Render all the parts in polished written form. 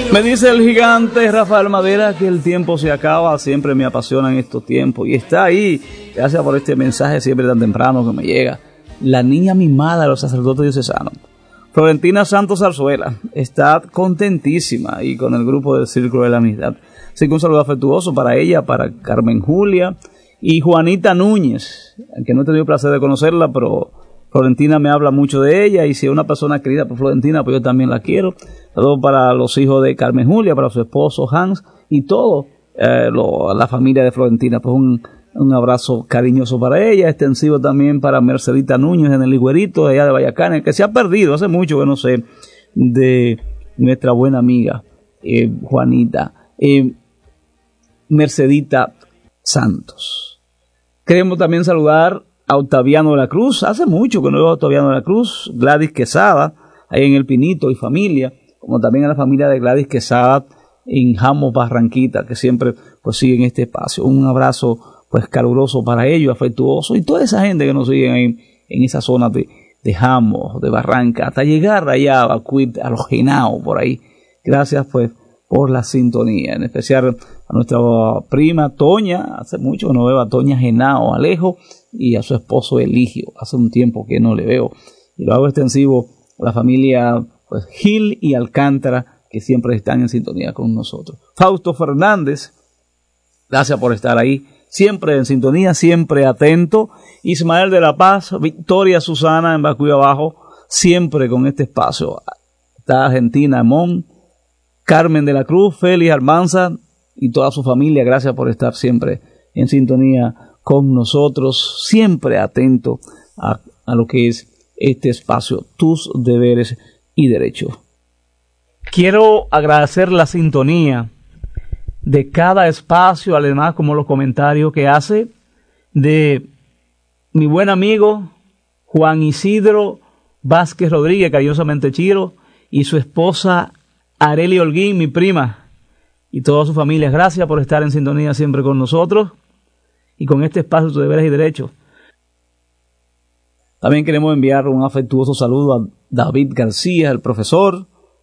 Me dice el gigante Rafael Madera que el tiempo se acaba, siempre me apasionan estos tiempos y está ahí, gracias por este mensaje siempre tan temprano que me llega. La niña mimada de los sacerdotes diocesanos, Florentina Santos Zarzuela, está contentísima y con el grupo del Círculo de la Amistad. Así que un saludo afectuoso para ella, para Carmen Julia y Juanita Núñez, que no he tenido el placer de conocerla, pero Florentina me habla mucho de ella y si es una persona querida por Florentina, pues yo también la quiero. Saludos para los hijos de Carmen Julia, para su esposo Hans y todo la familia de Florentina. Pues un abrazo cariñoso para ella, extensivo también para Mercedita Núñez en el Higuerito, de allá de Vallacanes, que se ha perdido hace mucho que no sé de nuestra buena amiga Juanita. Mercedita Santos. Queremos también saludar a Octaviano de la Cruz, hace mucho que no veo a Octaviano de la Cruz, Gladys Quesada, ahí en El Pinito y familia, como también a la familia de Gladys Quesada en Jamos, Barranquita, que siempre pues siguen este espacio. Un abrazo pues caluroso para ellos, afectuoso, y toda esa gente que nos siguen ahí en esa zona de Jamos, de Barranca, hasta llegar allá a Bacuit, a los Genao, por ahí. Gracias pues por la sintonía, en especial a nuestra prima Toña, hace mucho que no veo a Toña Genao Alejo, y a su esposo Eligio, hace un tiempo que no le veo, y lo hago extensivo a la familia pues Gil y Alcántara, que siempre están en sintonía con nosotros. Fausto Fernández, gracias por estar ahí, siempre en sintonía, siempre atento. Ismael de la Paz, Victoria Susana en Bacuy Abajo, siempre con este espacio. Está Argentina Mon, Carmen de la Cruz, Félix Almanza y toda su familia, gracias por estar siempre en sintonía con nosotros, siempre atento a lo que es este espacio, tus deberes y derechos. Quiero agradecer la sintonía de cada espacio, además como los comentarios que hace de mi buen amigo Juan Isidro Vázquez Rodríguez, cariñosamente Chiro, y su esposa Areli Holguín, mi prima, y toda su familia. Gracias por estar en sintonía siempre con nosotros y con este espacio de deberes y derechos. También queremos enviar un afectuoso saludo a David García, el profesor,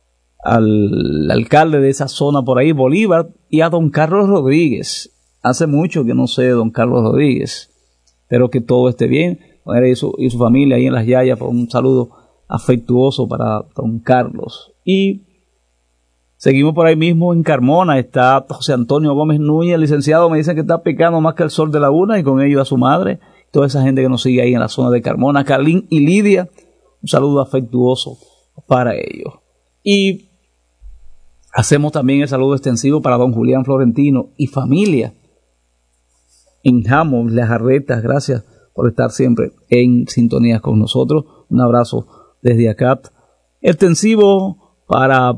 al alcalde de esa zona por ahí, Bolívar, y a don Carlos Rodríguez. Hace mucho que no sé de don Carlos Rodríguez. Espero que todo esté bien. Con él y su familia ahí en Las Yayas, pues un saludo afectuoso para don Carlos. Y seguimos por ahí mismo en Carmona, está José Antonio Gómez Núñez, licenciado, me dicen que está picando más que el sol de la una, y con ello a su madre, toda esa gente que nos sigue ahí en la zona de Carmona, Carlín y Lidia, un saludo afectuoso para ellos. Y hacemos también el saludo extensivo para don Julián Florentino y familia en Jamos, Las Jarretas, gracias por estar siempre en sintonía con nosotros. Un abrazo desde acá. Extensivo para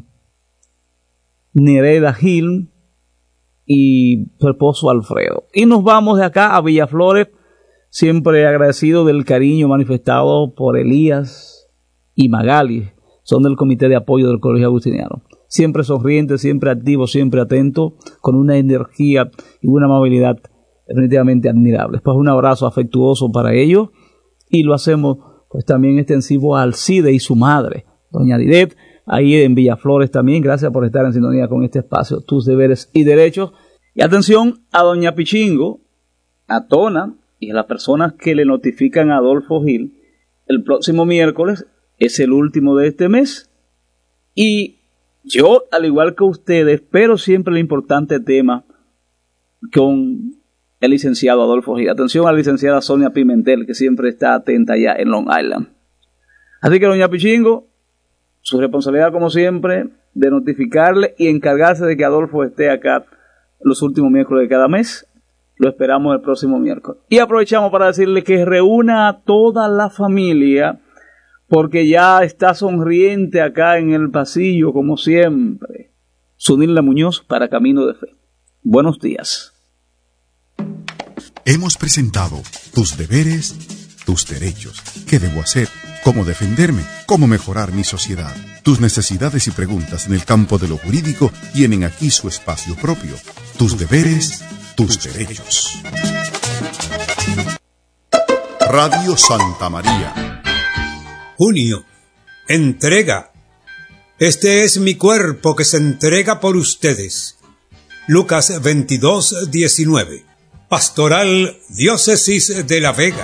Nereda Gil y su esposo Alfredo. Y nos vamos de acá a Villaflores, siempre agradecido del cariño manifestado por Elías y Magali, son del Comité de Apoyo del Colegio Agustiniano. Siempre sonriente, siempre activo, siempre atento, con una energía y una amabilidad definitivamente admirables. Pues un abrazo afectuoso para ellos, y lo hacemos pues también extensivo a Alcide y su madre, doña Didet, ahí en Villaflores también. Gracias por estar en sintonía con este espacio, tus deberes y derechos. Y atención a doña Pichingo, a Tona y a las personas que le notifican a Adolfo Gil. El próximo miércoles es el último de este mes, y yo, al igual que ustedes, espero siempre el importante tema con el licenciado Adolfo Gil. Atención a la licenciada Sonia Pimentel, que siempre está atenta allá en Long Island. Así que, doña Pichingo, su responsabilidad, como siempre, de notificarle y encargarse de que Adolfo esté acá los últimos miércoles de cada mes. Lo esperamos el próximo miércoles. Y aprovechamos para decirle que reúna a toda la familia, porque ya está sonriente acá en el pasillo, como siempre. Zunilda Muñoz para Camino de Fe. Buenos días. Hemos presentado tus deberes, tus derechos. ¿Qué debo hacer? ¿Cómo defenderme? ¿Cómo mejorar mi sociedad? Tus necesidades y preguntas en el campo de lo jurídico tienen aquí su espacio propio. Tus deberes, tus derechos. Radio Santa María. Junio. Entrega. Este es mi cuerpo que se entrega por ustedes. Lucas 22:19. Pastoral Diócesis de La Vega.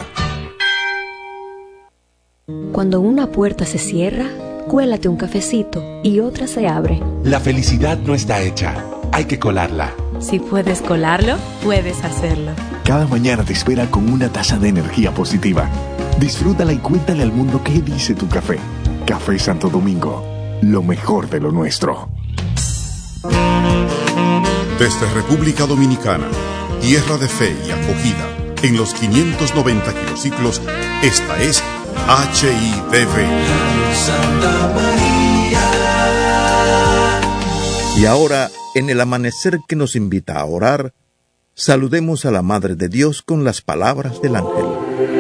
Cuando una puerta se cierra, cuélate un cafecito y otra se abre. La felicidad no está hecha, hay que colarla. Si puedes colarlo, puedes hacerlo. Cada mañana te espera con una taza de energía positiva. Disfrútala y cuéntale al mundo qué dice tu café. Café Santo Domingo, lo mejor de lo nuestro. Desde República Dominicana, tierra de fe y acogida, en los 590 kilociclos, esta es HIDV. Y ahora, en el amanecer que nos invita a orar, saludemos a la Madre de Dios con las palabras del ángel.